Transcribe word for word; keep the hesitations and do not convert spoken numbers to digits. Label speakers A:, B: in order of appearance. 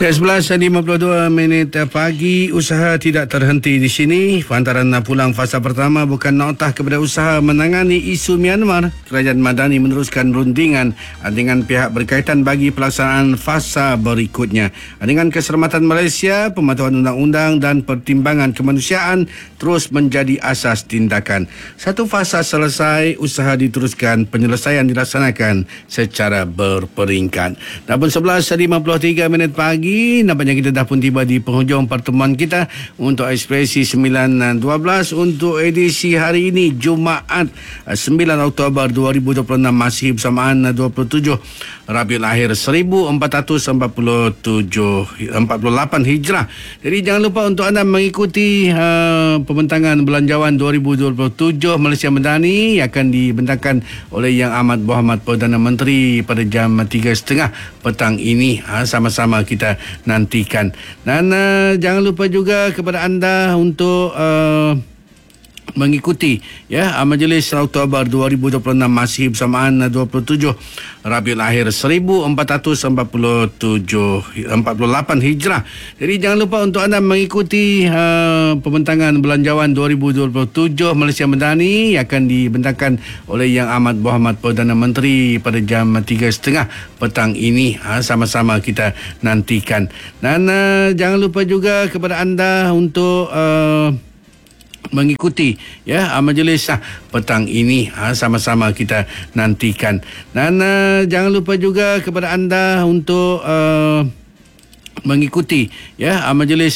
A: Ya, sebelas lima puluh dua minit pagi, usaha tidak terhenti di sini. Hantaran pulang fasa pertama bukan notah kepada usaha menangani isu Myanmar. Kerajaan Madani meneruskan rundingan dengan pihak berkaitan bagi pelaksanaan fasa berikutnya. Dengan keselamatan Malaysia, pemantauan undang-undang dan pertimbangan kemanusiaan terus menjadi asas tindakan. Satu fasa selesai, usaha diteruskan, penyelesaian dilaksanakan secara berperingkat. Dan sebelas lima puluh tiga minit pagi, nampaknya kita dah pun tiba di penghujung pertemuan kita untuk Ekspresi sembilan dua belas untuk edisi hari ini, Jumaat sembilan Oktober dua ribu dua puluh enam, masih bersamaan dua puluh tujuh Rabiul Akhir seribu empat ratus empat puluh tujuh empat puluh lapan Hijrah. Jadi jangan lupa untuk anda mengikuti uh, pembentangan Belanjawan dua ribu dua puluh tujuh Malaysia Madani yang akan dibentangkan oleh Yang Amat Berhormat Perdana Menteri pada jam tiga tiga puluh petang ini. Ha, sama-sama kita nantikan. Dan uh, jangan lupa juga kepada anda untuk uh, mengikuti ya Majlis Oktober dua ribu dua puluh enam, masih bersamaan dua puluh tujuh Rabiul Akhir seribu empat ratus empat puluh tujuh empat puluh lapan Hijrah. Jadi jangan lupa untuk anda mengikuti uh, pembentangan Belanjawan dua ribu dua puluh tujuh Malaysia Madani yang akan dibentangkan oleh Yang Amat Berhormat Perdana Menteri pada jam tiga tiga puluh petang ini. Ha, sama-sama kita nantikan. Dan uh, jangan lupa juga kepada anda untuk uh, mengikuti ya majlis petang ini. Ha, sama-sama kita nantikan. Dan uh, jangan lupa juga kepada anda untuk uh, mengikuti ya majlis